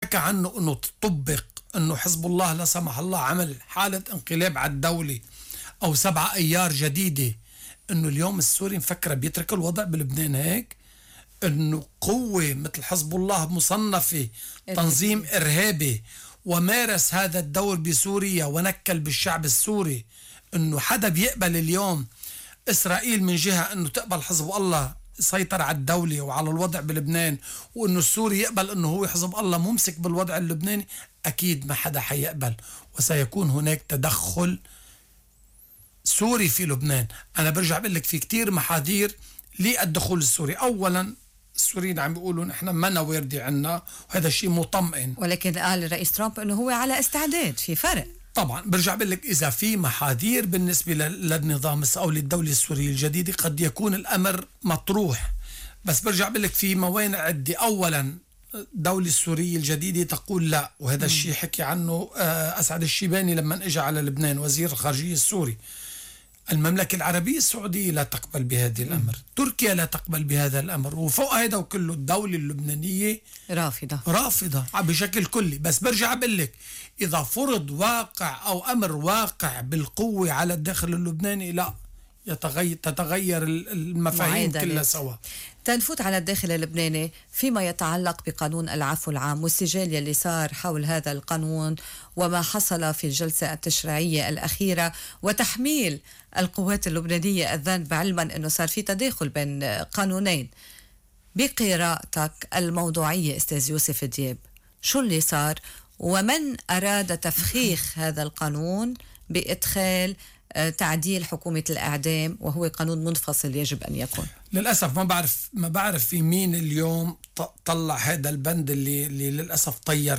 انحكى عنه انه تطبق، انه حزب الله لا سمح الله عمل حالة انقلاب على الدولة او 7 ايار جديدة، انه اليوم السوري مفكرة بيترك الوضع بلبنان هيك؟ انه قوة مثل حزب الله مصنفة تنظيم ارهابي ومارس هذا الدور بسوريا ونكل بالشعب السوري، انه حدا بيقبل اليوم اسرائيل من جهة انه تقبل حزب الله سيطر على الدولة وعلى الوضع بلبنان، وانه السوري يقبل انه هو حزب الله ممسك بالوضع اللبناني؟ اكيد ما حدا حيقبل، وسيكون هناك تدخل سوري في لبنان. انا برجع بقول لك في كتير محاذير للدخول السوري. اولا السوريين عم بيقولوا نحن ما واردي عنا، وهذا الشيء مطمئن، ولكن قال الرئيس ترامب انه هو على استعداد. في فرق طبعا. برجع بقول لك اذا في محاذير بالنسبه للنظام او للدوله السوريه الجديده قد يكون الامر مطروح، بس برجع بقول لك في موانع عده. اولا الدولة السورية الجديدة تقول لا، وهذا الشيء حكي عنه أسعد الشيباني لما اجى على لبنان وزير الخارجية السوري. المملكة العربية السعودية لا تقبل بهذا الأمر، تركيا لا تقبل بهذا الأمر، وفوق هذا وكله الدولة اللبنانية رافضة بشكل كلي. بس برجع بقول لك إذا فرض واقع أو أمر واقع بالقوة على الداخل اللبناني لا تتغير المفاهيم كلها سوا. تنفوت على الداخل اللبناني فيما يتعلق بقانون العفو العام والسجال يلي صار حول هذا القانون وما حصل في الجلسة التشريعية الأخيرة وتحميل القوات اللبنانية الذنب، علما أنه صار في تداخل بين قانونين. بقراءتك الموضوعية أستاذ يوسف دياب، شو اللي صار ومن أراد تفخيخ هذا القانون بإدخال تعديل حكومة الإعدام وهو قانون منفصل يجب أن يكون؟ للأسف ما بعرف في مين اليوم طلع هذا البند اللي للأسف طير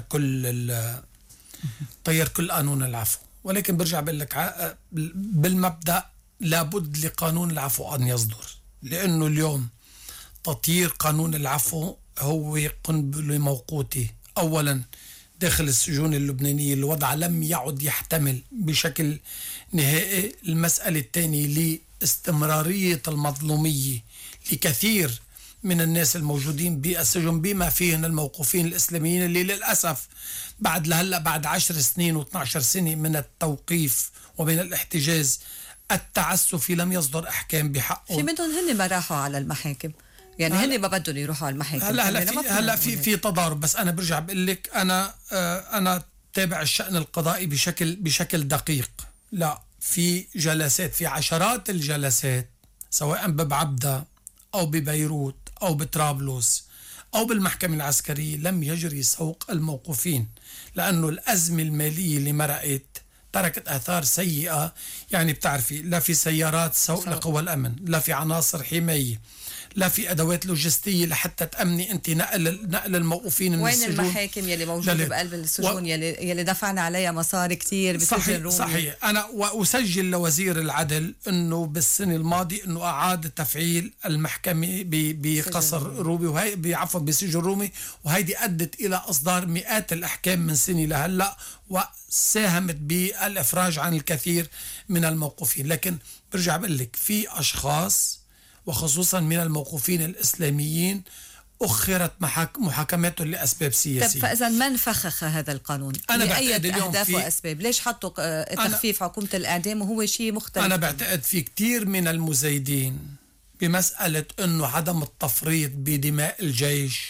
كل قانون العفو. ولكن برجع بقول لك بالمبدأ لابد لقانون العفو أن يصدر، لأنه اليوم تطيير قانون العفو هو قنبلة موقوتة. أولا داخل السجون اللبنانية الوضع لم يعد يحتمل بشكل نهائي. المسألة الثانية لاستمرارية المظلومية لكثير من الناس الموجودين بالسجن بما فيهن الموقوفين الإسلاميين اللي للأسف بعد 10 سنين و12 سنة من التوقيف ومن الاحتجاز التعسفي لم يصدر أحكام بحقهم. في منهم هن ما راحوا على المحاكم، يعني هن ما بدهم يروحوا على المحاكم. هلا في تضارب. بس انا برجع بقول لك انا تابع الشأن القضائي بشكل دقيق. لا، في جلسات، في عشرات الجلسات سواء ببعبدة او ببيروت او بطرابلس او بالمحكمة العسكرية لم يجري سوق الموقوفين، لانه الازمة المالية اللي مرقت تركت آثار سيئة. يعني بتعرفي لا في سيارات سوق لقوى الأمن، لا في عناصر حماية، لا في أدوات لوجستية لحتى تأمني أنت نقل الموقوفين من السجون. وين المحاكم يلي موجودة بقلب السجون يلي دفعنا عليها مصاري كتير بسجن الرومي؟ صحيح. أنا وأسجل لوزير العدل أنه بالسنة الماضية أنه أعاد تفعيل المحكمة بقصر رومي بسجن رومي، وهيدي أدت إلى إصدار مئات الأحكام من سنة لهلأ وساهمت بالإفراج عن الكثير من الموقوفين. لكن برجع بقول لك في أشخاص وخصوصا من الموقوفين الإسلاميين أخرت محاكماتهم لأسباب سياسية. طب فإذا من فخخ هذا القانون؟ أنا بعتقد أهداف وأسباب. ليش حطوا تخفيف حكومة الإعدام وهو شيء مختلف؟ أنا بعتقد في كتير من المزايدين بمسألة أنه عدم التفريط بدماء الجيش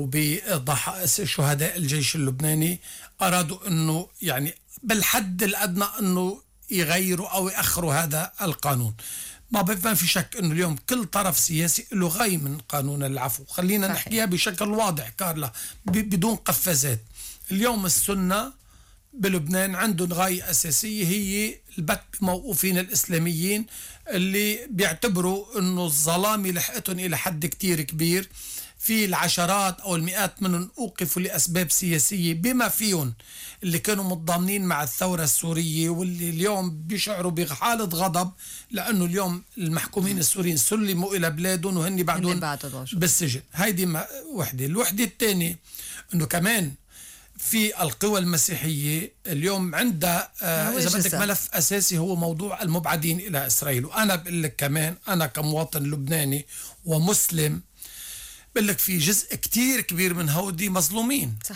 وبشهداء الجيش اللبناني أرادوا أنه يعني بالحد الأدنى أنه يغيروا أو يأخروا هذا القانون. ما في شك أنه اليوم كل طرف سياسي له غاية من قانون العفو. خلينا نحكيها بشكل واضح كارلا بدون قفازات. اليوم السنة بلبنان عندهم غاية أساسية هي البت بموقوفين الإسلاميين اللي بيعتبروا أنه الظلام لحقتهم إلى حد كتير كبير. في العشرات أو المئات منهم أوقفوا لأسباب سياسية بما فيهم اللي كانوا متضامنين مع الثورة السورية واللي اليوم بيشعروا بحالة غضب لأنه اليوم المحكومين السوريين سلموا إلى بلادهم وهن بعدهم بالسجن. هيدي وحدة. الوحدة الثانية أنه كمان في القوى المسيحية اليوم عندها إذا بدك ملف أساسي هو موضوع المبعدين إلى إسرائيل. وأنا بقول لك كمان أنا كمواطن لبناني ومسلم بقول لك في جزء كتير كبير من هودي مظلومين. صحيح.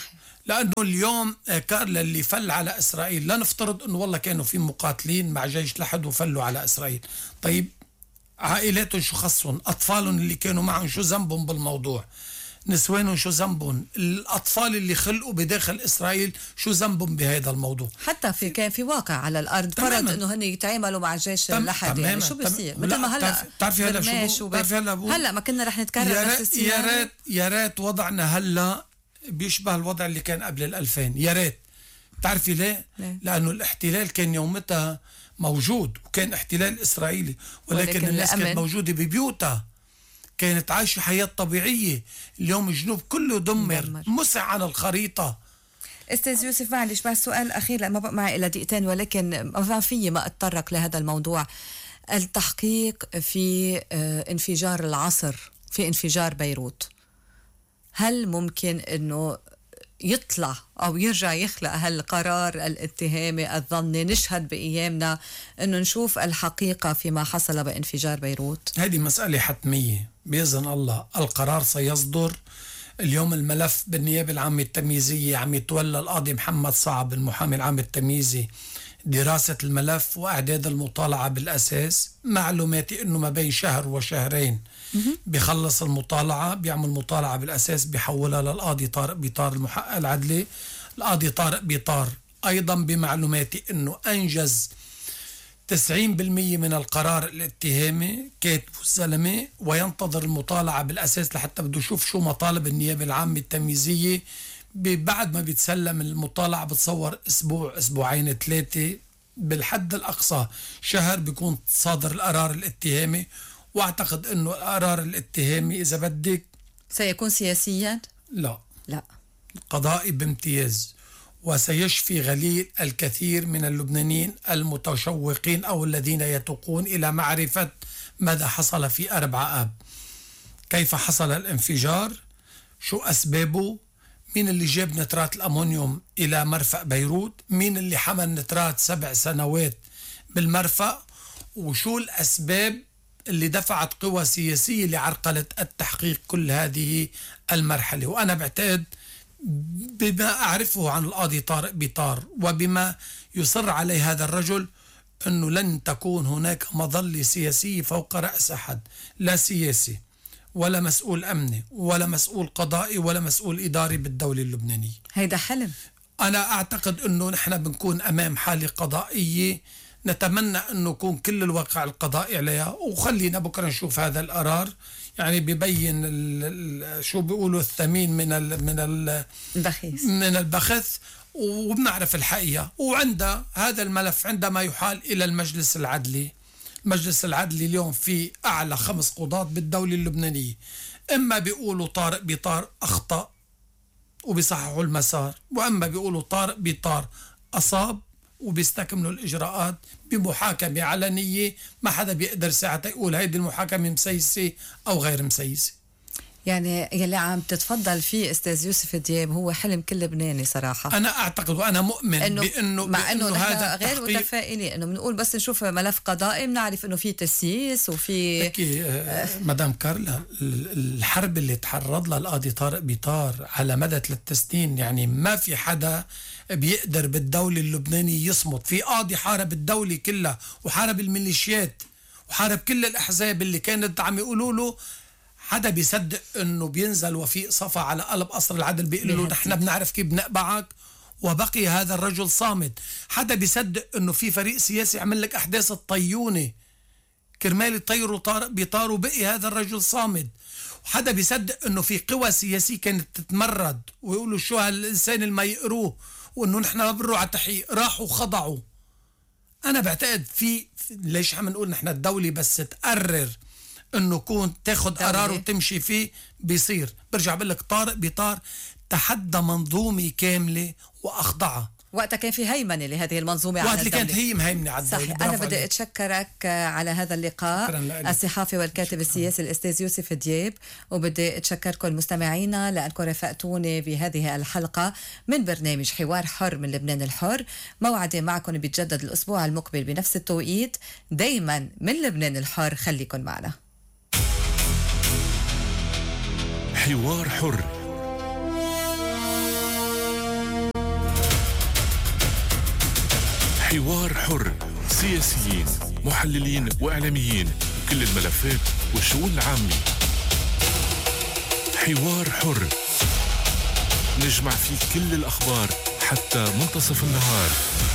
لأنه اليوم كارلا اللي فل على إسرائيل، لا نفترض أنه والله كانوا في مقاتلين مع جيش لحد وفلوا على إسرائيل. طيب عائلاتهم شو خصهم؟ أطفالهم اللي كانوا معهم شو ذنبهم بالموضوع؟ نسوانهم شو ذنبهم؟ الأطفال اللي خلقوا بداخل إسرائيل شو ذنبهم بهذا الموضوع؟ حتى كان في واقع على الأرض فرض أنه هن يتعاملوا مع الجيش لحد، يعني شو بيصير؟ مثل ما هلا بتعرفي هلا ما كنا رح نتكرر نفس السيناريو. يا ريت وضعنا هلا بيشبه الوضع اللي كان قبل 2000، يا ريت. بتعرفي ليه؟ لأنه الاحتلال كان يومتها موجود وكان احتلال إسرائيلي، ولكن الناس كانت موجودة ببيوتها، كانت عايشة حياة طبيعية. اليوم الجنوب كله دمر. مسع عن الخريطة. استاذ يوسف معلش بعد سؤال أخير لأ ما بقى معي إلا دقيقتين، ولكن ما في ما أتطرق لهذا الموضوع. التحقيق في انفجار العصر، في انفجار بيروت، هل ممكن أنه يطلع أو يرجع يخلق هالقرار الاتهامي الظني، نشهد بأيامنا أنه نشوف الحقيقة فيما حصل بانفجار بيروت؟ هذه مسألة حتمية بإذن الله. القرار سيصدر اليوم. الملف بالنيابة العامة التمييزية عم يتولى القاضي محمد صعب المحامي العام التمييزي دراسة الملف وإعداد المطالعة بالأساس. معلوماتي أنه ما بين شهر وشهرين بيخلص المطالعة، بيعمل مطالعة بالأساس، بيحولها للقاضي طارق بيطار المحقق العدلي. القاضي طارق بيطار أيضا بمعلوماتي أنه أنجز 90% من القرار الاتهامي كاتبه الزلمة، وينتظر المطالعة بالأساس لحتى بده يشوف شو مطالب النيابة العامة التمييزية. بعد ما بيتسلم المطالعة بتصور أسبوع، أسبوعين، 3 بالحد الأقصى شهر بيكون صادر القرار الاتهامي. واعتقد انه القرار الاتهامي اذا بدك سيكون سياسيا، لا قضائي بامتياز، وسيشفي غليل الكثير من اللبنانيين المتشوقين او الذين يتوقون الى معرفة ماذا حصل في 4 آب. كيف حصل الانفجار؟ شو اسبابه؟ مين اللي جاب نترات الامونيوم الى مرفأ بيروت؟ مين اللي حمل نترات 7 سنوات بالمرفأ؟ وشو الاسباب اللي دفعت قوى سياسية لعرقلة التحقيق كل هذه المرحلة؟ وأنا بعتقد بما أعرفه عن القاضي طارق بيطار وبما يصر عليه هذا الرجل أنه لن تكون هناك مظلة سياسية فوق رأس أحد، لا سياسي ولا مسؤول أمني ولا مسؤول قضائي ولا مسؤول إداري بالدولة اللبنانية. هيدا حلم. أنا أعتقد أنه نحن بنكون أمام حالة قضائية نتمنى أنه يكون كل الواقع القضائي عليها، وخلينا بكرة نشوف هذا القرار. يعني بيبين شو بيقولوا الثمين من البخس، وبنعرف الحقيقة. وعند هذا الملف عندما يحال إلى المجلس العدلي، المجلس العدلي اليوم في أعلى 5 قضاة بالدولة اللبنانية، إما بيقولوا طارق بيطار أخطأ وبيصححوا المسار، وأما بيقولوا طارق بيطار أصاب وبيستكملوا الإجراءات بمحاكمة علنية. ما حدا بيقدر ساعتها يقول هيدي المحاكمة مسيسة أو غير مسيسة. يعني يلي عم تتفضل فيه أستاذ يوسف دياب هو حلم كل لبناني صراحة. أنا أعتقد وأنا مؤمن بأنه هذا غير متفائلين، إنه بنقول بس نشوف ملف قضائي بنعرف إنه في تسييس وفي مدام كارلا. الحرب اللي تعرض لها القاضي طارق بيطار على مدى 3 سنين، يعني ما في حدا بيقدر بالدولة اللبنانية يصمت. في قاضي حارب الدولة كلها وحارب الميليشيات وحارب كل الأحزاب اللي كانت عم يقولوا له حدا بيصدق انه بينزل وفيق صفا على قلب قصر العدل بيقول له نحن بنعرف كيف بنقبعك، وبقي هذا الرجل صامت. حدا بيصدق انه في فريق سياسي عمل لك احداث الطيونه كرمال يطيروا طارق بيطار وبقي هذا الرجل صامد. وحدا بيصدق انه في قوى سياسيه كانت تتمرد ويقولوا شو هالانسان اللي ما يقروه وانه نحن ما بنروح على تحقيق، راحوا خضعوا. انا بعتقد في ليش عم نقول نحن الدوله بس تقرر انه كون تاخد قرار وتمشي فيه بيصير. برجع بقول لك طارق بيطار تحدى منظومه كامله واخضعها. وقتها كان في هيمنه لهذه المنظومه على الدوله، وقت اللي كانت هي مهيمنه على الدوله. صحيح. انا بدي اتشكرك على هذا اللقاء الصحافي والكاتب السياسي الاستاذ يوسف دياب، وبدي اتشكركم مستمعينا لانكم رافقتوني بهذه الحلقه من برنامج حوار حر من لبنان الحر. موعدي معكم بيتجدد الاسبوع المقبل بنفس التوقيت، دايما من لبنان الحر. خليكن معنا. حوار حر حوار حر، سياسيين، محللين وإعلاميين، كل الملفات والشؤون العامة. حوار حر نجمع فيه كل الأخبار حتى منتصف النهار.